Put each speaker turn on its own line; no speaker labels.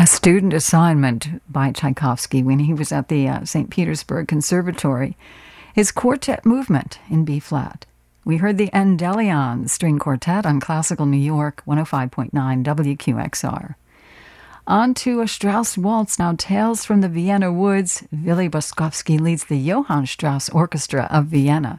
A student assignment by Tchaikovsky when he was at the St. Petersburg Conservatory. His quartet movement in B-flat. We heard the Endellion String Quartet on Classical New York, 105.9 WQXR. On to a Strauss waltz now, Tales from the Vienna Woods. Willy Boskovsky leads the Johann Strauss Orchestra of Vienna.